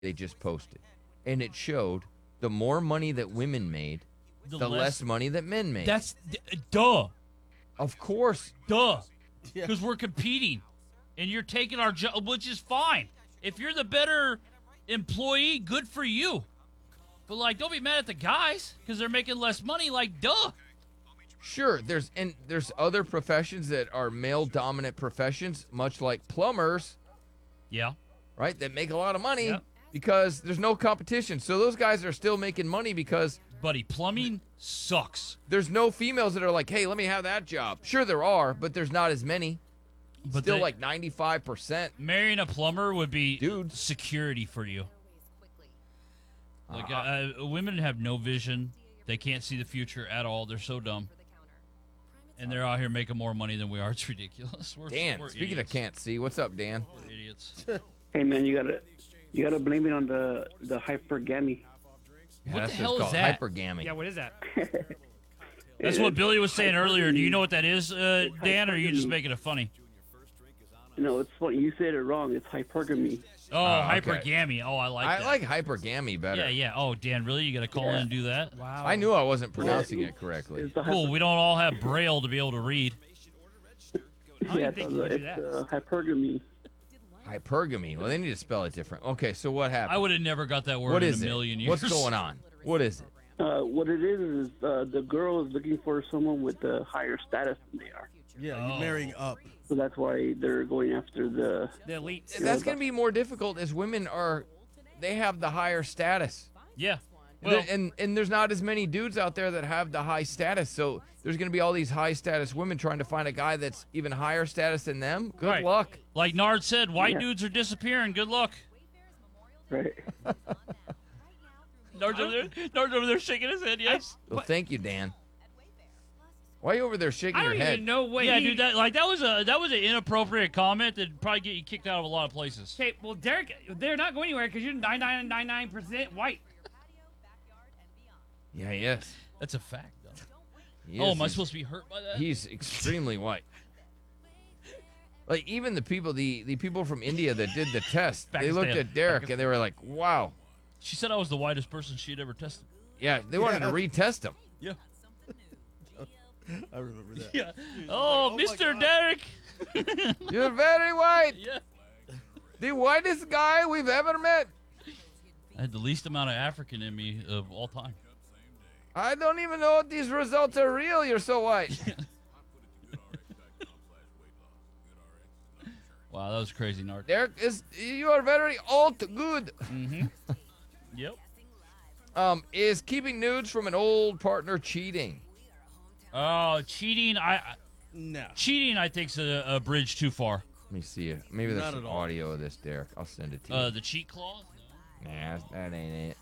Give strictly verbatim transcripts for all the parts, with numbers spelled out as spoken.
they just posted, and it showed the more money that women made, The the, less- less, money that men made. That's d- duh, of course. duh, Yeah. because we're competing, and you're taking our job, which is fine. If you're the better employee, good for you. But like, don't be mad at the guys because they're making less money. Like, duh. Sure, there's and there's other professions that are male dominant professions, much like plumbers, Yeah. right? That make a lot of money Yep. because there's no competition. So those guys are still making money because Buddy, plumbing sucks. there's no females that are like, hey, let me have that job. Sure, there are, but there's not as many. But Still they- like ninety-five percent. marrying a plumber would be Dude. security for you. Like, Uh-huh. uh, women have no vision. They can't see the future at all. They're so dumb. And they're out here making more money than we are. It's ridiculous. We're, Dan, we're speaking idiots. of can't see, what's up, Dan? We're idiots. Hey man, you gotta you gotta blame it on the the hypergamy. Yeah, What that's the it's hell is called that? hypergamy. Yeah, what is that? That's what Billy was saying earlier. Do you know what that is, uh, Dan, or are you just making it funny? No, it's funny. You said it wrong. It's hypergamy. Oh, Oh, okay. hypergamy. Oh, I like I that. like hypergamy better. Yeah, yeah. Oh, Dan, really? You got to call in and do that? Wow. I knew I wasn't pronouncing it correctly. It's the Cool. We don't all have Braille to be able to read. I yeah, didn't think it's, you uh, could do it's that. uh, hypergamy. Hypergamy. Well, they need to spell it different. Okay, so what happened? I would have never got that word What in is a it? million years. What's going on? What is it? Uh, what it is is uh, the girl is looking for someone with a higher status than they are. Yeah, Oh. you're marrying up. So that's why they're going after the. The elites. That's going to be more difficult as women are, they have the higher status. Yeah. Well, Well, and and there's not as many dudes out there that have the high status. So there's going to be all these high status women trying to find a guy that's even higher status than them. Good Right. luck. like Nard said, white Yeah. dudes are disappearing. Good luck. Right. Nard's over there, Nard's over there shaking his head, yes. Well, thank you, Dan. Why are you over there shaking I your don't head? even know what yeah, he... dude, that like that was a that was an inappropriate comment that'd probably get you kicked out of a lot of places. Okay, well, Derek, they're not going anywhere because you're ninety-nine point nine nine percent white. Yeah, yes. That's a fact, though. He oh, is. am I He's- supposed to be hurt by that? He's extremely white. Like even the people, the the people from India that did the test, they looked Pakistan. at Derek and they were like, "Wow, She said I was the whitest person she'd ever tested. yeah." They wanted to Yeah. retest him. Yeah. I remember that. Yeah. Oh, "Oh my Mister God." Derek. You're very white, Yeah. the whitest guy we've ever met. I had the least amount of African in me of all time. I don't even know if these results are real. You're so white. Wow, that was crazy, Nard. Derek is you are very alt good. Mm-hmm. Yep. Um, is keeping nudes from an old partner cheating? Oh, cheating. I I- No. cheating. I think's a, a bridge too far. Let me see it. Maybe there's Not some at all. audio of this, Derek. I'll send it to you. Uh, the cheat clause. Nah, that ain't it.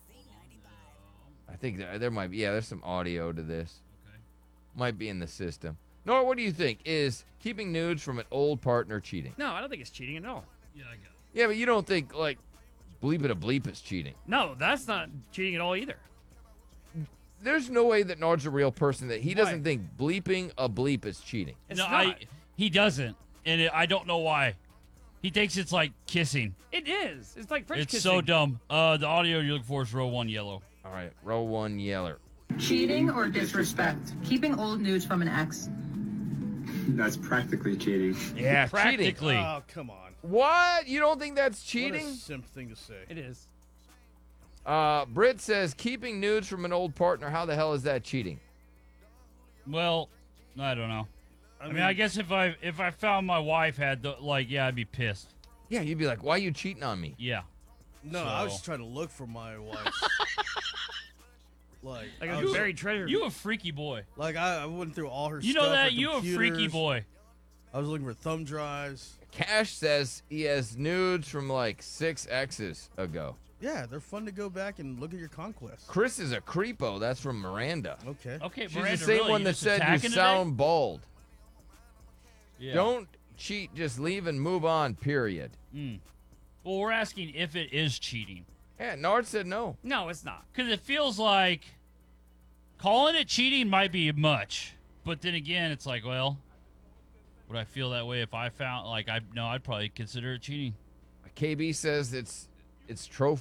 I think there, there might be. Yeah, there's some audio to this. Okay. Might be in the system. Nora, what do you think? Is keeping nudes from an old partner cheating? No, I don't think it's cheating at all. Yeah, I got it. Yeah, but you don't think, like, bleep it a bleep is cheating. No, that's not cheating at all either. There's no way that Nard's a real person that he Why? doesn't think bleeping a bleep is cheating. It's no, not. I. He doesn't, and it, I don't know why. He thinks it's like kissing. It is. It's like French It's kissing. so dumb. Uh, the audio you're looking for is row one yellow. All right, row one, Yeller. Cheating or disrespect? Keeping old nudes from an ex. That's practically cheating. Yeah, cheating. Practically. Oh, come on. What? You don't think that's What cheating? a simp thing to say. It is. Uh, Britt says keeping nudes from an old partner. How the hell is that cheating? Well, I don't know. I mean, I guess if I if I found my wife had the like, yeah, I'd be pissed. Yeah, you'd be like, "Why are you cheating on me?" Yeah. No, I was So- just trying to look for my wife. like, Like I a was, buried treasure. You a freaky boy. like I, I went through all her You stuff. know that her you a freaky computers. boy. I was looking for thumb drives. Cash says he has nudes from like six exes ago. Yeah, they're fun to go back and look at your conquest. Chris is a creepo. That's from Miranda. Okay. Okay, She's Miranda, the same really, one you that just said you attacking today? sound bald. Yeah. Don't cheat, just leave and move on, period. Mm. Well, we're asking if it is cheating. Yeah, Nard said no. No, it's not. Because it feels like calling it cheating might be much. But then again, it's like, well, would I feel that way if I found, like, I no, I'd probably consider it cheating. K B says it's it's trophy